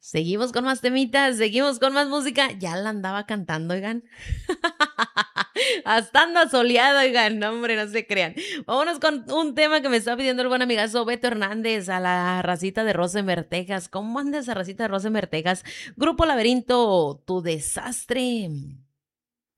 Seguimos con más temitas, seguimos con más música. Ya la andaba cantando, oigan. Hasta anda soleado, oigan. No, hombre, no se crean. Vámonos con un tema que me está pidiendo el buen amigazo Beto Hernández a la racita de Rosenberg, Texas. ¿Cómo anda esa racita de Rosenberg, Texas? Grupo Laberinto, tu desastre.